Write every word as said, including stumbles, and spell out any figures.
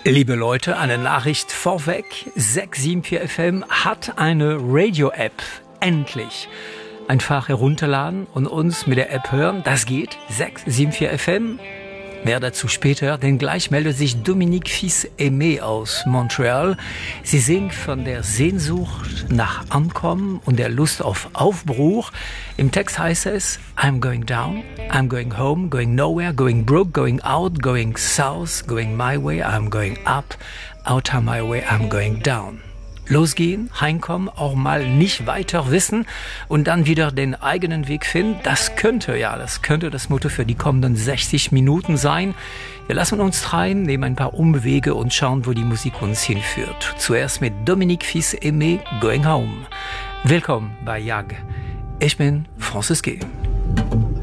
Liebe Leute, eine Nachricht vorweg. sechs sieben vier F M hat eine Radio-App. Endlich. Einfach herunterladen und uns mit der App hören. Das geht. sechs sieben vier F M. Mehr dazu später, denn gleich meldet sich Dominique Fils-Aimé aus Montreal. Sie singt von der Sehnsucht nach Ankommen und der Lust auf Aufbruch. Im Text heißt es, I'm going down, I'm going home, going nowhere, going broke, going out, going south, going my way, I'm going up, out of my way, I'm going down. Losgehen, heimkommen, auch mal nicht weiter wissen und dann wieder den eigenen Weg finden. Das könnte, ja, das könnte das Motto für die kommenden sechzig Minuten sein. Wir lassen uns treiben, nehmen ein paar Umwege und schauen, wo die Musik uns hinführt. Zuerst mit Dominique Fils-Aimé, Going Home. Willkommen bei Jag. Ich bin Francis G.